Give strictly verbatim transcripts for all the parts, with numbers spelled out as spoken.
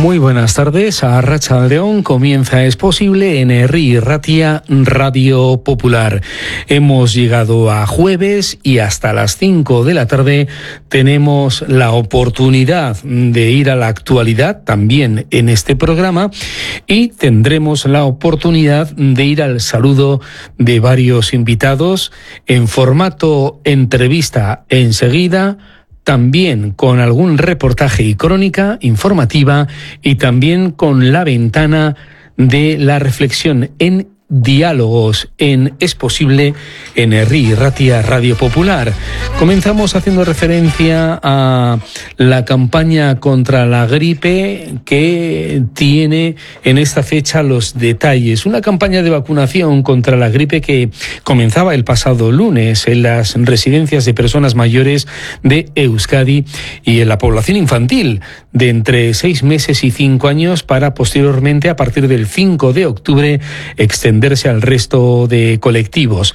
Muy buenas tardes. A Arratsaldeon comienza Es Posible en Herri Ratia Radio Popular. Hemos llegado a jueves y hasta las cinco de la tarde tenemos la oportunidad de ir a la actualidad también en este programa y tendremos la oportunidad de ir al saludo de varios invitados en formato entrevista enseguida, también con algún reportaje y crónica informativa y también con la ventana de la reflexión en diálogos en Es Posible en Herri Ratia Radio Popular. Comenzamos haciendo referencia a la campaña contra la gripe que tiene en esta fecha los detalles. Una campaña de vacunación contra la gripe que comenzaba el pasado lunes en las residencias de personas mayores de Euskadi y en la población infantil de entre seis meses y cinco años para posteriormente, a partir del cinco de octubre, extender al resto de colectivos.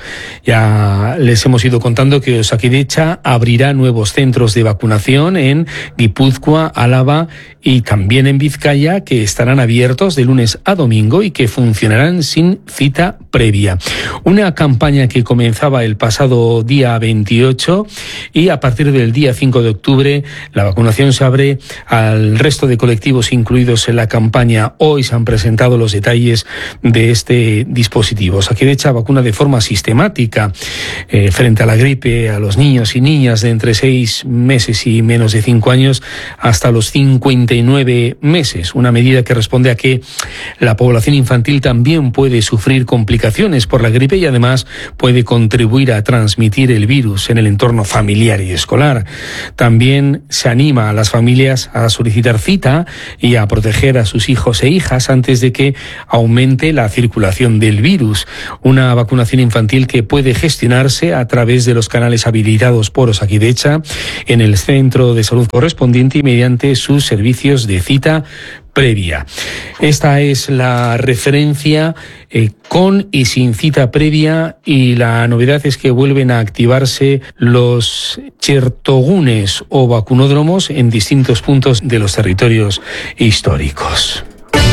Ya les hemos ido contando que Osakidetza abrirá nuevos centros de vacunación en Guipúzcoa, Álava y también en Vizcaya, que estarán abiertos de lunes a domingo y que funcionarán sin cita previa. Una campaña que comenzaba el pasado día veintiocho y a partir del día cinco de octubre la vacunación se abre al resto de colectivos incluidos en la campaña. Hoy se han presentado los detalles de este dispositivos. Osakidetza vacuna de forma sistemática eh, frente a la gripe a los niños y niñas de entre seis meses y menos de cinco años hasta los cincuenta y nueve meses. Una medida que responde a que la población infantil también puede sufrir complicaciones por la gripe y además puede contribuir a transmitir el virus en el entorno familiar y escolar. También se anima a las familias a solicitar cita y a proteger a sus hijos e hijas antes de que aumente la circulación del virus. Una vacunación infantil que puede gestionarse a través de los canales habilitados por Osakidetza en el centro de salud correspondiente y mediante sus servicios de cita previa. Esta es la referencia eh, con y sin cita previa, y la novedad es que vuelven a activarse los chertogunes o vacunódromos en distintos puntos de los territorios históricos.